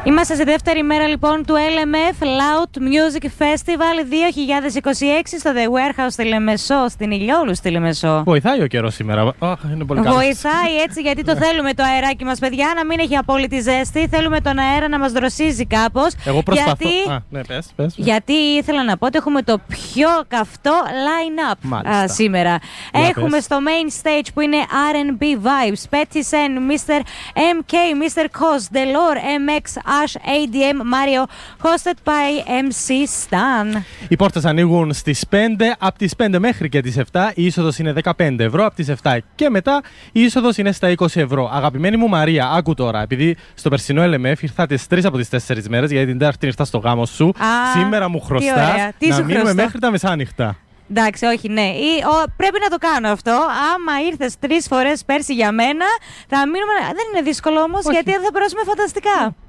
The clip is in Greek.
Είμαστε στη δεύτερη μέρα λοιπόν του LMF Loud Music Festival 2026 στο The Warehouse στη Λεμεσό, στην Ηλιόλου στη Λεμεσό. Βοηθάει ο καιρός σήμερα. Είναι πολύ καλό. Βοηθάει έτσι, γιατί το θέλουμε το αεράκι μας, παιδιά, να μην έχει απόλυτη ζέστη. Θέλουμε τον αέρα να μας δροσίζει κάπως. Εγώ προσπαθώ. Ναι, πες. Γιατί ήθελα να πω ότι έχουμε το πιο καυτό line-up σήμερα. Έχουμε στο main stage που είναι R&B Vibes, Petty Sen, Mr. MK, Mr. Cos, Delor, MX, Ash, ADM, Mario, hosted by MC Stan. Οι πόρτες ανοίγουν στις 5, από τις 5 μέχρι και τις 7. Η είσοδος είναι 15 ευρώ, από τις 7 και μετά η είσοδος είναι στα 20 ευρώ. Αγαπημένη μου Μαρία, άκου τώρα, επειδή στο περσινό LMF ήρθατε 3 από τις 4 μέρες, γιατί την Τετάρτη ήρθα στο γάμο σου. Σήμερα μου χρωστάς να μείνουμε μέχρι τα μεσάνυχτα. Εντάξει, όχι, ναι. Πρέπει να το κάνω αυτό. Άμα ήρθες 3 φορές πέρσι για μένα, θα μείνουμε. Δεν είναι δύσκολο όμως, γιατί θα περάσουμε φανταστικά.